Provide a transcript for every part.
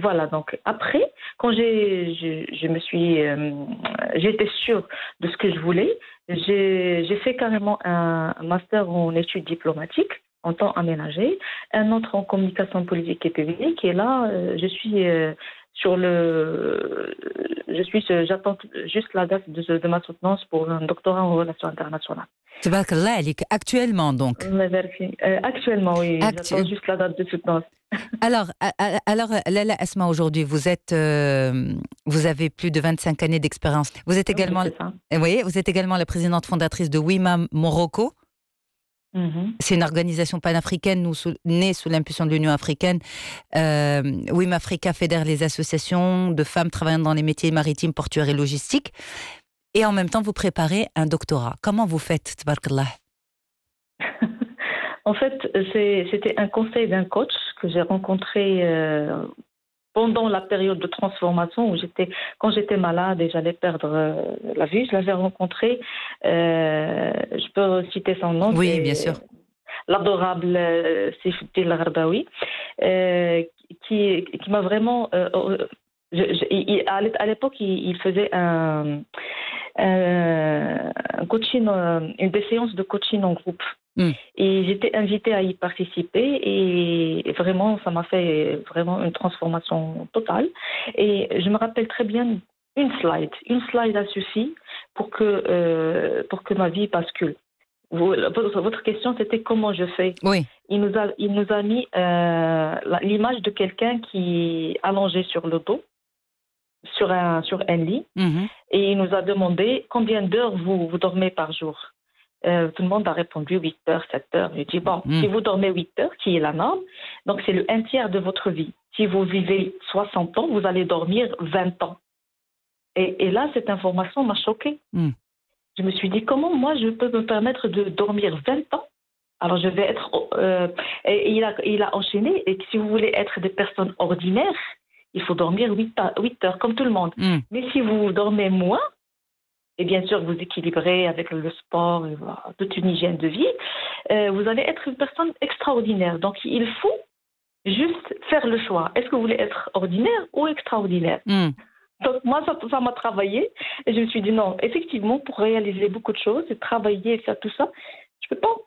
voilà, donc après, quand j'étais sûre de ce que je voulais, j'ai fait carrément un master en études diplomatiques en temps aménagé, un autre en communication politique et publique, et là, j'attends juste la date de ma soutenance pour un doctorat en relations internationales. Tabarakallah, actuellement donc. Actuellement, oui, j'attends juste la date de soutenance. Alors, Lala Asma, aujourd'hui, vous avez plus de 25 années d'expérience. Vous êtes Oui, également, c'est ça. oui, vous êtes également la présidente fondatrice de WIMA Morocco. Mhm. C'est une organisation panafricaine née sous l'impulsion de l'Union africaine. WIMA Africa fédère les associations de femmes travaillant dans les métiers maritimes, portuaires et logistiques. Et en même temps, vous préparez un doctorat. Comment vous faites, tabarakallah? En fait, c'était un conseil d'un coach que j'ai rencontré pendant la période de transformation quand j'étais malade et j'allais perdre la vue. Je l'avais rencontré, je peux citer son nom, Oui, bien sûr. c'est l'adorable Seyfeddine Larbaoui, qui m'a vraiment... à l'époque, il faisait un coaching, des séances de coaching en groupe. Et j'étais invitée à y participer et vraiment, ça m'a fait vraiment une transformation totale. Et je me rappelle très bien une slide a suffi pour que ma vie bascule. Votre question, c'était comment je fais. Oui. Il nous a mis l'image de quelqu'un qui est allongé sur le dos, sur un lit, et il nous a demandé combien d'heures vous dormez par jour. Tout le monde a répondu 8 heures, 7 heures. J'ai dit, bon, si vous dormez 8 heures, qui est la norme, donc c'est le 1/3 de votre vie. Si vous vivez 60 ans, vous allez dormir 20 ans. Et là, cette information m'a choquée. Je me suis dit, comment moi je peux me permettre de dormir 20 ans? Alors je vais être... et il a enchaîné, et si vous voulez être des personnes ordinaires, il faut dormir 8 heures, comme tout le monde. Mais si vous dormez moins, et bien sûr vous équilibrez avec le sport, et voilà, toute une hygiène de vie, vous allez être une personne extraordinaire. Donc il faut juste faire le choix. Est-ce que vous voulez être ordinaire ou extraordinaire? Donc moi, ça m'a travaillé. Et je me suis dit non, effectivement, pour réaliser beaucoup de choses, et travailler, faire tout ça, je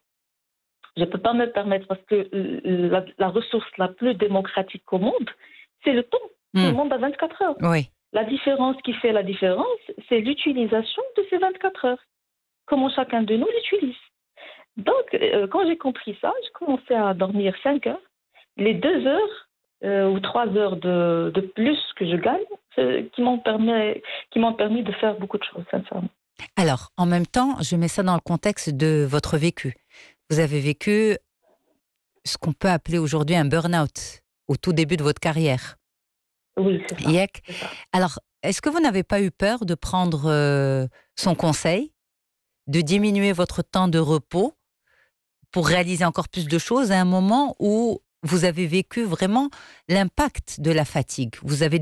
peux pas me permettre parce que la ressource la plus démocratique au monde, c'est le temps. Tout le monde a 24 heures. Oui. La différence qui fait la différence, c'est l'utilisation de ces 24 heures. Comment chacun de nous l'utilise. Donc, quand j'ai compris ça, j'ai commencé à dormir 5 heures. Les 2 heures ou 3 heures de plus que je gagne, qui m'ont permis de faire beaucoup de choses, sincèrement. Alors, en même temps, je mets ça dans le contexte de votre vécu. Vous avez vécu ce qu'on peut appeler aujourd'hui un burn-out au tout début de votre carrière. Oui, c'est ça. C'est ça. Alors, est-ce que vous n'avez pas eu peur de prendre son conseil, de diminuer votre temps de repos pour réaliser encore plus de choses à un moment où vous avez vécu vraiment l'impact de la fatigue? Vous avez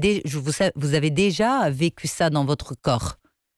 déjà vécu ça dans votre corps?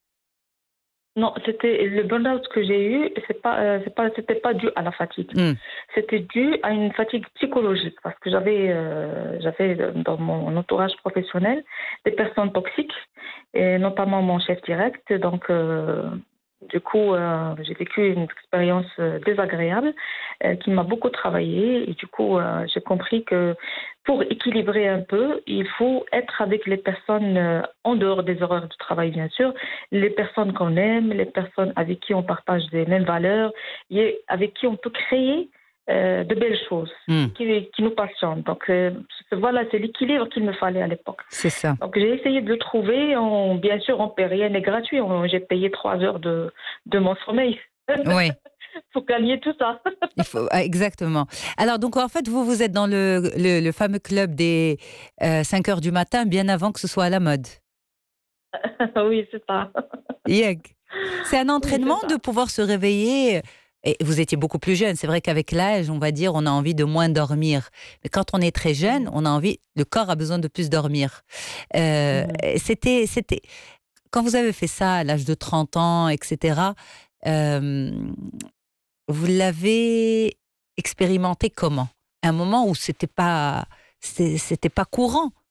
Non, c'était le burn-out que j'ai eu, c'était pas dû à la fatigue. C'était dû à une fatigue psychologique parce que j'avais dans mon entourage professionnel des personnes toxiques et notamment mon chef direct. Donc du coup, j'ai vécu une expérience désagréable qui m'a beaucoup travaillé. Et du coup, j'ai compris que pour équilibrer un peu, il faut être avec les personnes en dehors des horaires de travail, bien sûr, les personnes qu'on aime, les personnes avec qui on partage les mêmes valeurs, et avec qui on peut créer de belles choses qui nous passionnent. Donc voilà, c'est l'équilibre qu'il me fallait à l'époque. C'est ça. Donc j'ai essayé de le trouver. Bien sûr, rien n'est gratuit. J'ai payé 3 heures de mon sommeil. Oui. Pour gagner tout ça. Exactement. Alors, donc, en fait, vous êtes dans le fameux club des 5 heures du matin, bien avant que ce soit à la mode. Oui, c'est ça. C'est un entraînement de pouvoir se réveiller. Et vous étiez beaucoup plus jeune. C'est vrai qu'avec l'âge, on va dire, on a envie de moins dormir. Mais quand on est très jeune, le corps a besoin de plus dormir. C'était, quand vous avez fait ça à l'âge de 30 ans, etc., vous l'avez expérimenté comment? Un moment où c'était pas courant